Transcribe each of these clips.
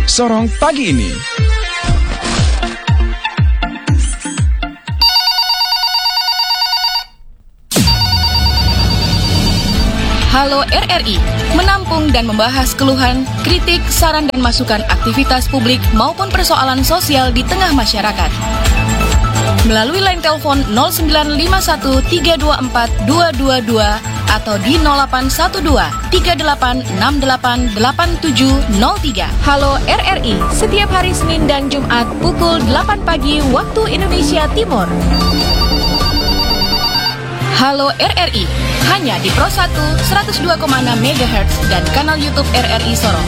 Sorong pagi ini. Halo RRI, menampung dan membahas keluhan, kritik, saran dan masukan aktivitas publik maupun persoalan sosial di tengah masyarakat. Melalui line telepon 0951324222 atau di 0812 38688703. Halo RRI, setiap hari Senin dan Jumat pukul 8 pagi waktu Indonesia Timur. Halo RRI, hanya di Pro 1 102,6 MHz dan kanal YouTube RRI Sorong.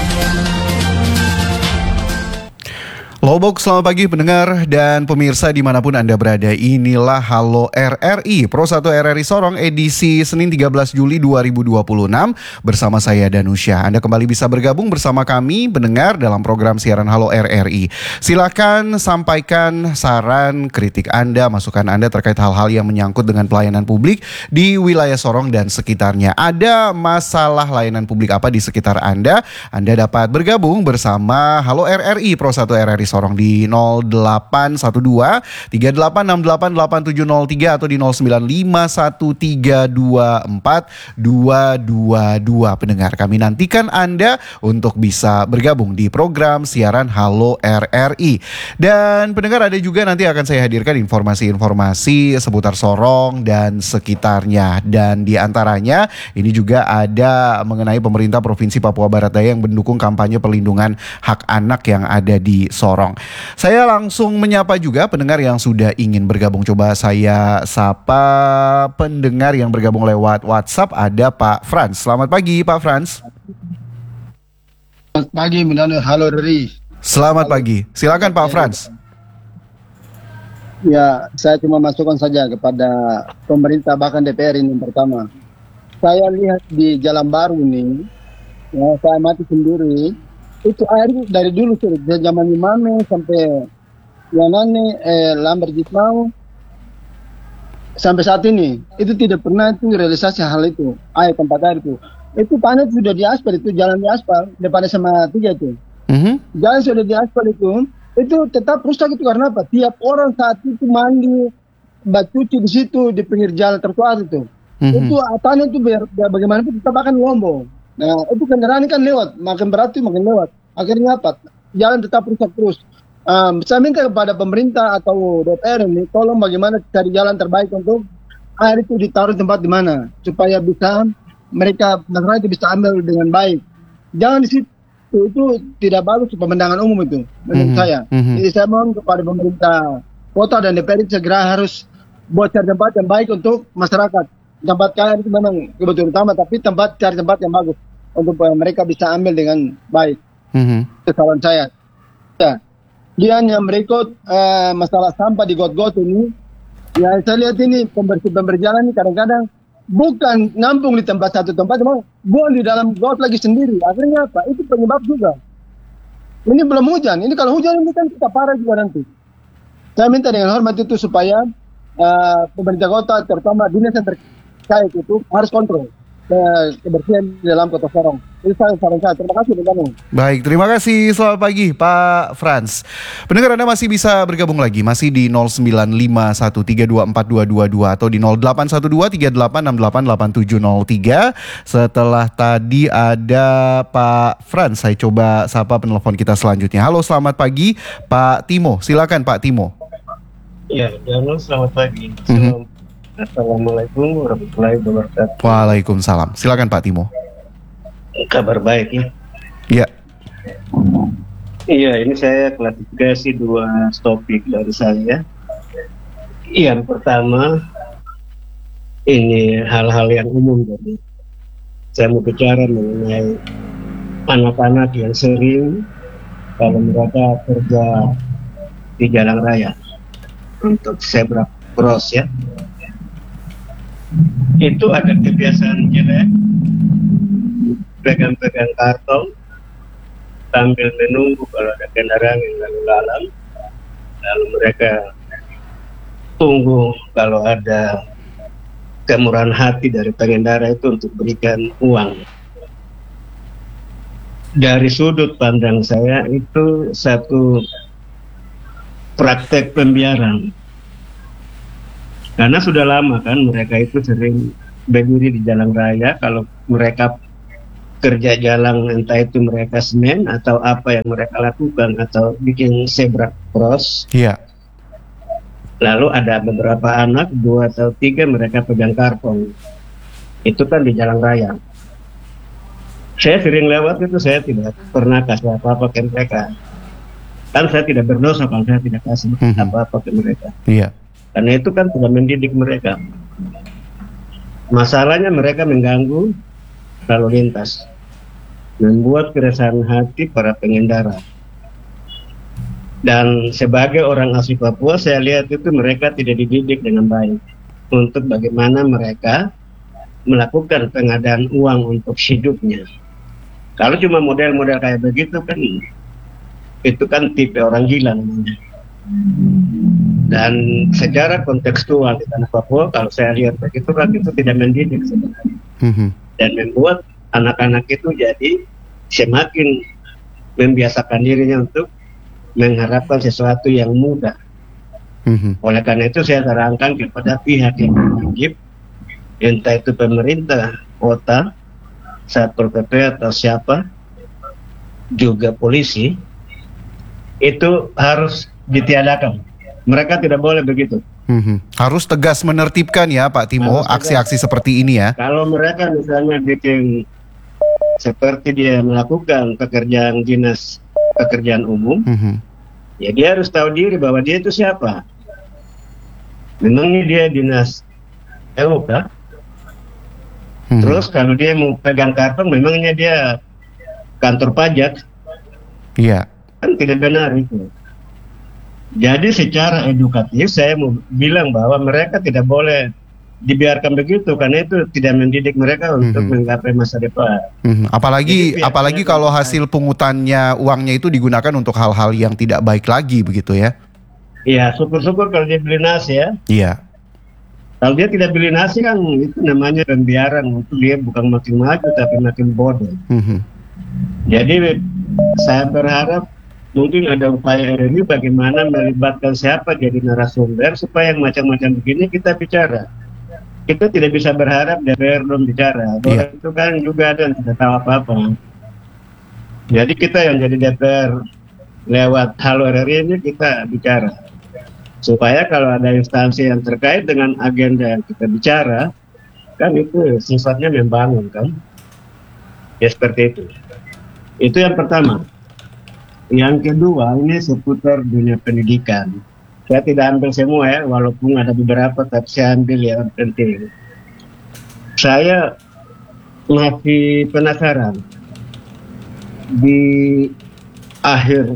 Lobok, selamat pagi pendengar dan pemirsa dimanapun Anda berada. Inilah Halo RRI, Pro 1 RRI Sorong edisi Senin 13 Juli 2026 bersama saya Danusya. Anda kembali bisa bergabung bersama kami pendengar dalam program siaran Halo RRI. Silakan sampaikan saran, kritik Anda, masukan Anda terkait hal-hal yang menyangkut dengan pelayanan publik di wilayah Sorong dan sekitarnya. Ada masalah layanan publik apa di sekitar Anda? Anda dapat bergabung bersama Halo RRI, Pro 1 RRI Sorong di 0812 38688703 atau di 0951324222. Pendengar, kami nantikan Anda untuk bisa bergabung di program siaran Halo RRI. Dan pendengar, ada juga nanti akan saya hadirkan informasi-informasi seputar Sorong dan sekitarnya. Dan di antaranya ini juga ada mengenai pemerintah Provinsi Papua Barat Daya yang mendukung kampanye perlindungan hak anak yang ada di Sorong. Saya langsung menyapa juga pendengar yang sudah ingin bergabung. Coba saya sapa pendengar yang bergabung lewat WhatsApp. Ada Pak Frans. Selamat pagi Pak Frans. Selamat pagi, halo Riri. Selamat pagi. Silakan Pak Frans. Ya, saya cuma masukkan saja kepada pemerintah bahkan DPR ini. Pertama, saya lihat di Jalan Baru ini, ya, saya mati sendiri. Itu air dari dulu dari zaman Imame sampai Yanane, Lambert Jitmau sampai saat ini itu tidak pernah itu realisasi hal itu. Air tempat air itu panen sudah di aspal, itu jalan di aspal depannya sama 3 itu. Jalan sudah di aspal itu tetap rusak itu karena apa? Tiap orang saat itu mandi, cuci di situ di pinggir jalan trotoar itu. Itu tanah itu bagaimana pun tetap akan lombong. Nah, itu kendaraan kan lewat, makin berat itu makin lewat. Akhirnya apa? Jalan tetap rusak terus. Saya minta kepada pemerintah atau DPR ini, tolong bagaimana cari jalan terbaik untuk air itu ditaruh tempat di mana, supaya bisa masyarakat itu bisa ambil dengan baik. Jangan di situ, itu tidak bagus pemandangan umum itu, menurut saya. Jadi saya mohon kepada pemerintah kota dan DPR itu segera harus buat cari tempat yang baik untuk masyarakat. Tempat kalian itu memang kebutuhan utama, tapi cari tempat yang bagus untuk mereka bisa ambil dengan baik. Itu saran saya. Ya. Dia yang berikut masalah sampah di got-got ini, ya saya lihat ini pembersih jalan ini kadang-kadang bukan nampung di tempat satu tempat, cuma buang di dalam got lagi sendiri. Akhirnya apa? Itu penyebab juga. Ini belum hujan. Ini kalau hujan ini kan kita parah juga nanti. Saya minta dengan hormat itu supaya pemerintah kota terutama dinas yang terkait itu harus kontrol kebersihan di dalam kota Sorong. Itu saran saya. Terima kasih teman-teman. Baik, terima kasih. Selamat pagi Pak Frans. Pendengar, Anda masih bisa bergabung lagi, masih di 0951324222 atau di 081238688703. Setelah tadi ada Pak Frans, saya coba sapa penelpon kita selanjutnya. Halo, selamat pagi Pak Timo. Silakan Pak Timo. Ya, selamat pagi. Assalamualaikum warahmatullahi wabarakatuh. Waalaikumsalam. Silakan Pak Timo. Kabar baik ya? Iya. Iya, ini saya klasifikasi 2 topik dari saya. Yang pertama, ini hal-hal yang umum. Jadi saya mau bicara mengenai anak-anak yang sering kalau mereka kerja di jalan raya untuk zebra cross ya. Itu ada kebiasaan jelek, pegang-pegang karton sambil menunggu kalau ada kendaraan yang lalu lalang, lalu mereka tunggu kalau ada kemurahan hati dari pengendara itu untuk berikan uang. dari sudut pandang saya itu satu praktek pembiaran. Karena sudah lama kan mereka itu sering berdiri di jalan raya, kalau mereka kerja jalan, entah itu mereka semen atau apa yang mereka lakukan, atau bikin zebra cross. Iya. Lalu ada beberapa anak, 2 atau 3 mereka pegang karton. Itu kan di jalan raya. Saya sering lewat itu, saya tidak pernah kasih apa-apa ke mereka. Kan saya tidak berdosa kalau saya tidak kasih apa-apa ke mereka. Iya. Karena itu kan tidak mendidik mereka. Masalahnya mereka mengganggu lalu lintas, membuat keresahan hati para pengendara. Dan sebagai orang asli Papua, saya lihat itu mereka tidak dididik dengan baik untuk bagaimana mereka melakukan pengadaan uang untuk hidupnya. Kalau cuma model-model kayak begitu kan, itu kan tipe orang gila namanya. Dan secara kontekstual di tanah Papua, kalau saya lihat begitu kan, itu tidak mendidik sebenarnya. Dan membuat anak-anak itu jadi semakin membiasakan dirinya untuk mengharapkan sesuatu yang mudah. Oleh karena itu saya sarankan kepada pihak yang berwajib, entah itu pemerintah kota, Satpol PP atau siapa, juga polisi, itu harus ditiadakan. Mereka tidak boleh begitu. Harus tegas menertibkan ya Pak Timo aksi-aksi seperti ini ya. Kalau mereka misalnya bikin seperti dia melakukan pekerjaan dinas pekerjaan umum, ya dia harus tahu diri bahwa dia itu siapa. Memangnya dia dinas EOK? Terus kalau dia mau pegang karton, memangnya dia kantor pajak? Iya. Kan tidak benar itu. Jadi secara edukatif saya mau bilang bahwa mereka tidak boleh dibiarkan begitu, karena itu tidak mendidik mereka untuk menggapai masa depan. Apalagi kalau hasil pungutannya uangnya itu digunakan untuk hal-hal yang tidak baik lagi begitu ya. Iya, syukur-syukur kalau dia beli nasi ya. Iya. Kalau dia tidak beli nasi kan itu namanya pembiaran, untuk dia bukan makin maju tapi makin bodoh. Jadi saya berharap mungkin ada upaya ini bagaimana melibatkan siapa jadi narasumber supaya yang macam-macam begini kita bicara. Kita tidak bisa berharap DPR belum bicara. Itu kan juga ada yang tidak tahu apa-apa. Jadi kita yang jadi DPR lewat Halo RRI ini kita bicara. Supaya kalau ada instansi yang terkait dengan agenda yang kita bicara, kan itu sifatnya membangun kan. Ya seperti itu. Itu yang pertama. Yang kedua, ini seputar dunia pendidikan. Saya tidak ambil semua ya, walaupun ada beberapa, tapi saya ambil yang penting. Saya masih penasaran. Di akhir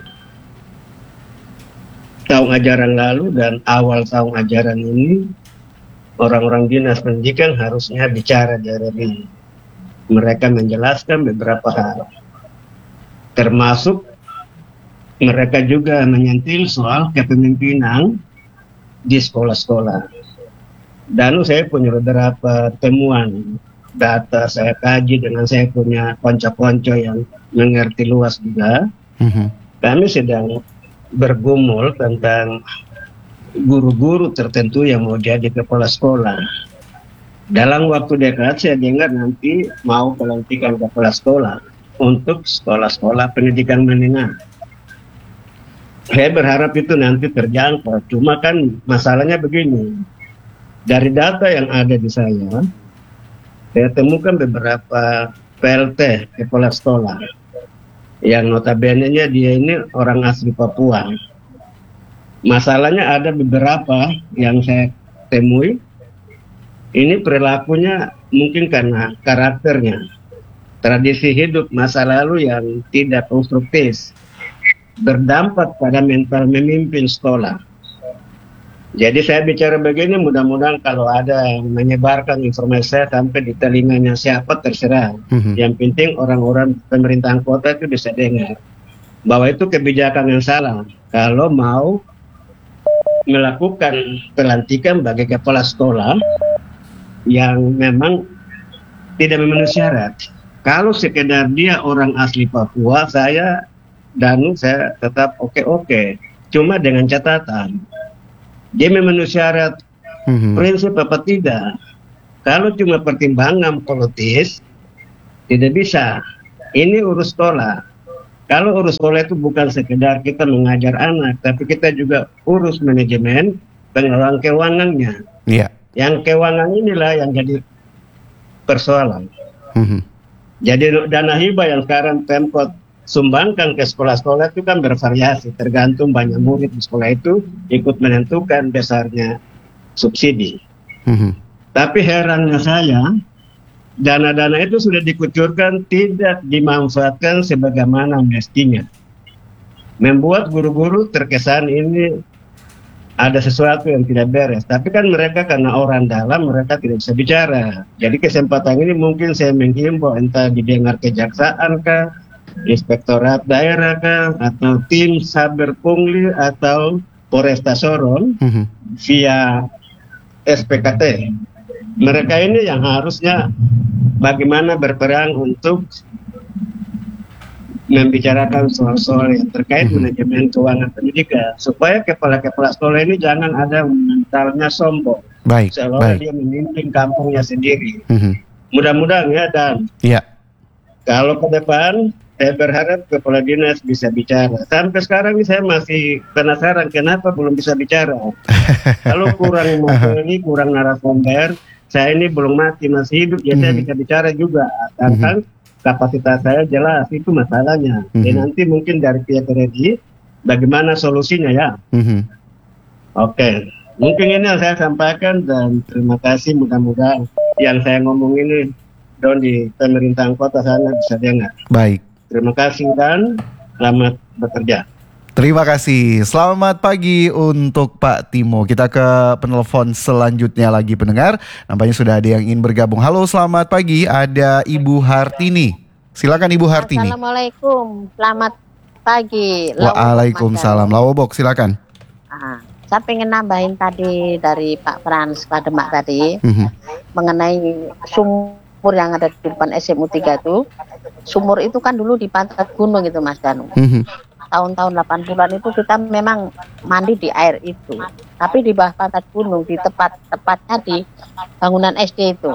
tahun ajaran lalu dan awal tahun ajaran ini, orang-orang dinas pendidikan harusnya bicara dari mereka menjelaskan beberapa hal. Termasuk mereka juga menyentil soal kepemimpinan di sekolah-sekolah. Dan saya punya beberapa temuan, data saya kaji dengan saya punya konco-konco yang mengerti luas juga. Kami sedang bergumul tentang guru-guru tertentu yang mau jadi kepala sekolah. Dalam waktu dekat saya dengar nanti mau pelantikan kepala sekolah untuk sekolah-sekolah pendidikan menengah. Saya berharap itu nanti terjangkau. Cuma kan masalahnya begini. Dari data yang ada di saya temukan beberapa PLT kepala sekolah yang notabene-nya dia ini orang asli Papua. Masalahnya ada beberapa yang saya temui. Ini perilakunya mungkin karena karakternya, tradisi hidup masa lalu yang tidak konstruktif, berdampak pada mental memimpin sekolah. Jadi saya bicara begini, mudah-mudahan kalau ada yang menyebarkan informasi saya sampai di telinganya siapa terserah. Yang penting orang-orang pemerintahan kota itu bisa dengar bahwa itu kebijakan yang salah kalau mau melakukan pelantikan bagi kepala sekolah yang memang tidak memenuhi syarat. Kalau sekedar dia orang asli Papua, saya tetap oke. Cuma dengan catatan, dia memenuhi syarat prinsip apa tidak. Kalau cuma pertimbangan politis, tidak bisa. Ini urus sekolah. Kalau urus sekolah itu bukan sekedar kita mengajar anak, tapi kita juga urus manajemen, pengelolaan keuangannya. Iya. Yang keuangan inilah yang jadi persoalan. Jadi dana hibah yang sekarang Pemkot sumbangkan ke sekolah-sekolah itu kan bervariasi, tergantung banyak murid di sekolah itu ikut menentukan besarnya subsidi. Tapi herannya saya, dana-dana itu sudah dikucurkan tidak dimanfaatkan sebagaimana mestinya. Membuat guru-guru terkesan ini ada sesuatu yang tidak beres. Tapi kan mereka karena orang dalam, mereka tidak bisa bicara. Jadi kesempatan ini mungkin saya menghimbau entah didengar kejaksaan kah, inspektorat daerah kah, atau tim Saber Pungli atau Polresta Sorong via SPKT. Mereka ini yang harusnya bagaimana berperan untuk membicarakan soal-soal yang terkait manajemen keuangan pendidikan, supaya kepala-kepala sekolah ini jangan ada mentalnya sombong, seolah dia memimpin kampungnya sendiri. Mudah-mudahan ya, dan kalau ke depan saya berharap kepala dinas bisa bicara. Sampai sekarang ini saya masih penasaran kenapa belum bisa bicara. Kalau kurang materi, kurang narasumber, saya ini belum mati, masih hidup, ya saya bisa bicara juga. Kan kapasitas saya jelas, itu masalahnya. Dan nanti mungkin dari pihak RRI, bagaimana solusinya ya. Oke. Mungkin ini yang saya sampaikan, dan terima kasih, mudah-mudahan yang saya ngomong ini Don di pemerintahan kota sana bisa dengar. Baik. Terima kasih dan selamat bekerja. Terima kasih. Selamat pagi untuk Pak Timo. Kita ke penelpon selanjutnya lagi pendengar. Nampaknya sudah ada yang ingin bergabung. Halo, selamat pagi. Ada Ibu Hartini. Silakan Ibu Hartini. Assalamualaikum. Selamat pagi. Waalaikumsalam. Lawobok, silakan. Saya pengen nambahin tadi dari Pak Frans Pademak tadi mengenai sumur yang ada di depan SMU 3 itu. Sumur itu kan dulu di pantat gunung itu Mas Danu. Tahun-tahun 80-an itu kita memang mandi di air itu. Tapi di bawah pantat gunung, di tepatnya di bangunan SD itu.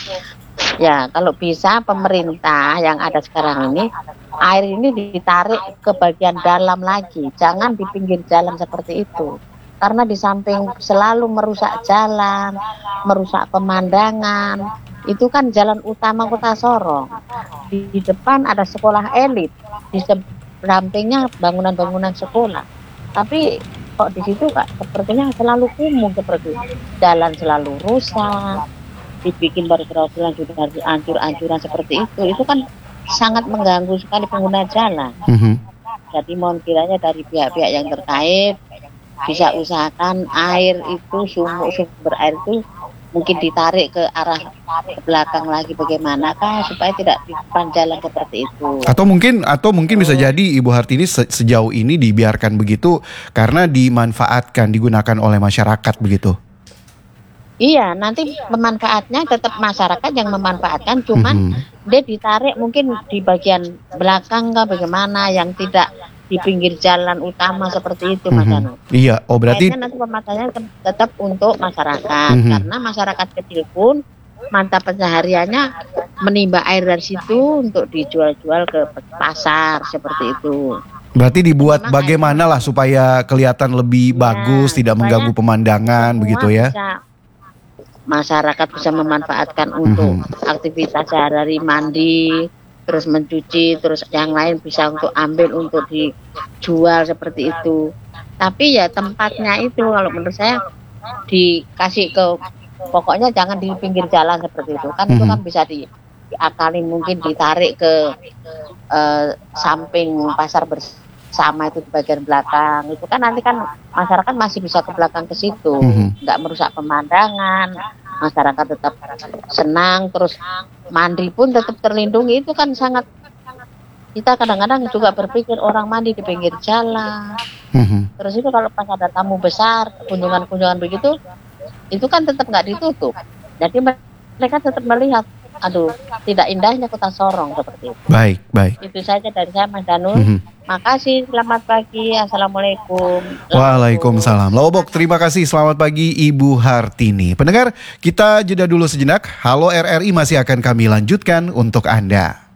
Ya, kalau bisa pemerintah yang ada sekarang ini, air ini ditarik ke bagian dalam lagi. Jangan di pinggir jalan seperti itu. Karena di samping selalu merusak jalan, merusak pemandangan. Itu kan jalan utama Kota Sorong. Di depan ada sekolah elit. Di sampingnya bangunan-bangunan sekolah. Tapi kok di situ Kak sepertinya selalu kumuh seperti itu. Jalan selalu rusak, dibikin berkerusuhan sudah hancur-hancuran seperti itu kan sangat mengganggu sekali pengguna jalan. Jadi mohon kiranya dari pihak-pihak yang terkait bisa usahakan air itu, sumber air itu mungkin ditarik ke arah ke belakang lagi bagaimanakah supaya tidak di depan jalan seperti itu. Atau mungkin bisa jadi Ibu Hartini sejauh ini dibiarkan begitu karena dimanfaatkan, digunakan oleh masyarakat begitu. Iya, nanti pemanfaatnya tetap masyarakat yang memanfaatkan, cuman dia ditarik mungkin di bagian belakang kah bagaimana yang tidak di pinggir jalan utama seperti itu Mas Danu. Iya, oh berarti nanti pemanfaatannya tetap untuk masyarakat karena masyarakat kecil pun mata pencahariannya menimba air dari situ untuk dijual-jual ke pasar seperti itu. Berarti dibuat bagaimana lah supaya kelihatan lebih bagus, tidak mengganggu pemandangan begitu ya. Masyarakat bisa memanfaatkan untuk aktivitas sehari-hari, mandi, terus mencuci, terus yang lain bisa untuk ambil untuk dijual seperti itu. Tapi ya tempatnya itu kalau menurut saya dikasih ke, pokoknya jangan di pinggir jalan seperti itu kan. Itu kan bisa diakalin, mungkin ditarik ke samping pasar bersama itu di bagian belakang. Itu kan nanti kan masyarakat masih bisa ke belakang ke situ, nggak merusak pemandangan, masyarakat tetap senang, terus mandi pun tetap terlindungi. Itu kan sangat, kita kadang-kadang juga berpikir orang mandi di pinggir jalan. Terus itu kalau pas ada tamu besar, kunjungan-kunjungan begitu, itu kan tetap nggak ditutup. Jadi mereka tetap melihat aduh, tidak indahnya Kota Sorong seperti itu. Baik, baik. Itu saja dari saya, Mas Danu. Makasih, selamat pagi, assalamualaikum. Waalaikumsalam. Lobok, terima kasih. Selamat pagi Ibu Hartini. Pendengar, kita jeda dulu sejenak. Halo RRI masih akan kami lanjutkan untuk Anda.